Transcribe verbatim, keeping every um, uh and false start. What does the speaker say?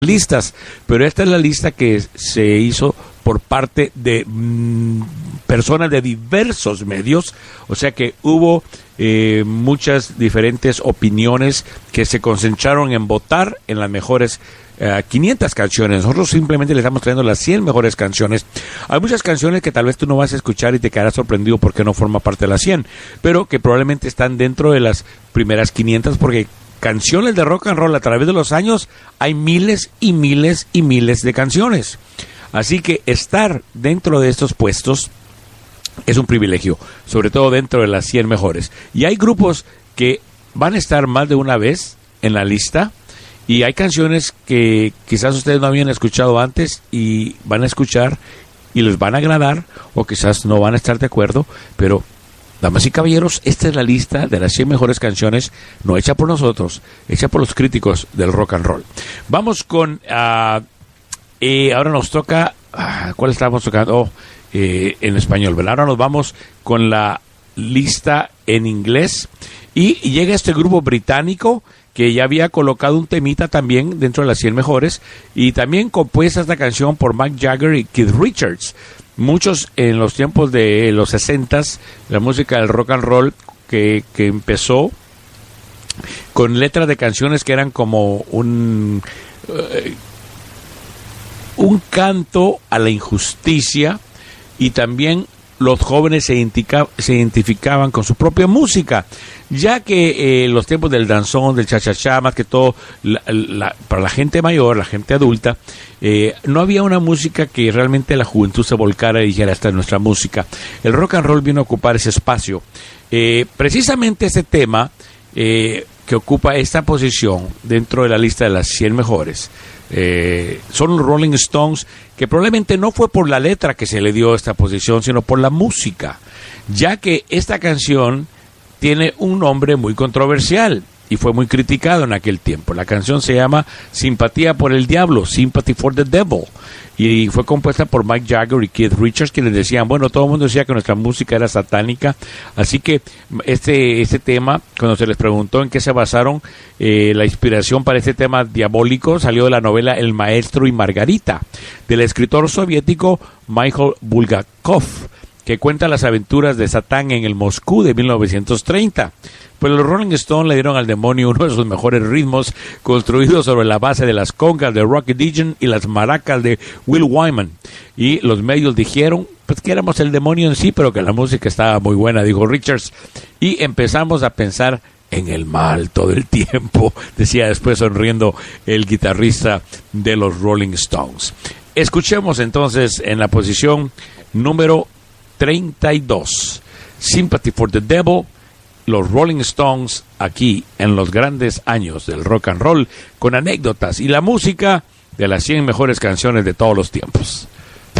listas, pero esta es la lista que se hizo por parte de mmm, personas de diversos medios, o sea que hubo eh, muchas diferentes opiniones que se concentraron en votar en las mejores uh, quinientas canciones. Nosotros simplemente le estamos trayendo las cien mejores canciones. Hay muchas canciones que tal vez tú no vas a escuchar y te quedarás sorprendido porque no forma parte de las cien, pero que probablemente están dentro de las primeras quinientas, porque canciones de rock and roll a través de los años hay miles y miles y miles de canciones. Así que estar dentro de estos puestos es un privilegio, sobre todo dentro de las cien mejores. Y hay grupos que van a estar más de una vez en la lista, y hay canciones que quizás ustedes no habían escuchado antes y van a escuchar y les van a agradar, o quizás no van a estar de acuerdo, pero damas y caballeros, esta es la lista de las cien mejores canciones, no hecha por nosotros, hecha por los críticos del rock and roll. Vamos con... Uh, eh, ahora nos toca... Uh, ¿Cuál estábamos tocando? Oh, eh, en español, ¿verdad? Ahora nos vamos con la lista en inglés. Y, y llega este grupo británico que ya había colocado un temita también dentro de las cien mejores. Y también compuesta esta canción por Mick Jagger y Keith Richards. Muchos en los tiempos de los sesentas, la música del rock and roll que, que empezó con letras de canciones que eran como un, uh, un canto a la injusticia, y también los jóvenes se, indica, se identificaban con su propia música, ya que eh, los tiempos del danzón, del cha-cha-cha, más que todo la, la, para la gente mayor, la gente adulta, eh, no había una música que realmente la juventud se volcara y dijera, esta es nuestra música. El rock and roll vino a ocupar ese espacio. Eh, precisamente ese tema eh, que ocupa esta posición dentro de la lista de las cien mejores, Eh, son los Rolling Stones, que probablemente no fue por la letra que se le dio esta posición, sino por la música, ya que esta canción tiene un nombre muy controversial y fue muy criticado en aquel tiempo. La canción se llama Simpatía por el Diablo, Sympathy for the Devil, y fue compuesta por Mick Jagger y Keith Richards, quienes decían, bueno, todo el mundo decía que nuestra música era satánica, así que este, este tema, cuando se les preguntó en qué se basaron, eh, la inspiración para este tema diabólico salió de la novela El Maestro y Margarita, del escritor soviético Mikhail Bulgakov, que cuenta las aventuras de Satán en el Moscú de mil novecientos treinta. Pues los Rolling Stones le dieron al demonio uno de sus mejores ritmos, construidos sobre la base de las congas de Rocky Dijon y las maracas de Will Wyman. Y los medios dijeron pues que éramos el demonio en sí, pero que la música estaba muy buena, dijo Richards. Y empezamos a pensar en el mal todo el tiempo, decía después sonriendo el guitarrista de los Rolling Stones. Escuchemos entonces en la posición número treinta y dos, Sympathy for the Devil, los Rolling Stones, aquí en los grandes años del rock and roll, con anécdotas y la música de las cien mejores canciones de todos los tiempos.